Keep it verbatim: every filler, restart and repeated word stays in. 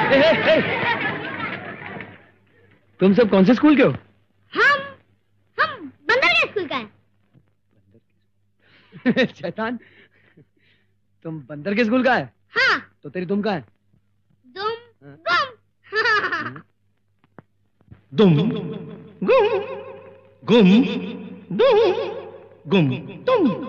ए, ए, ए, तुम सब कौन से स्कूल के हो? हम हम बंदर के स्कूल का है। शैतान, तुम बंदर के स्कूल का है? हाँ। तो तेरी दुम कहाँ है? दुम गुम। दुम गुम गुम दुम गुम तुम।